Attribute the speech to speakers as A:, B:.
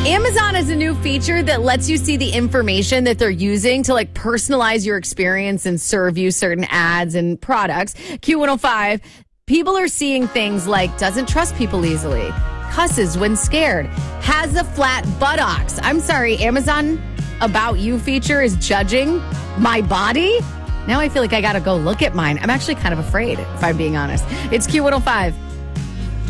A: Amazon has a new feature that lets you see the information that they're using to like personalize your experience and serve you certain ads and products. Q105, people are seeing things like doesn't trust people easily, cusses when scared, has a flat buttocks. I'm sorry, Amazon About You feature is judging my body? Now I feel like I got to go look at mine. I'm actually kind of afraid, if I'm being honest. It's Q105.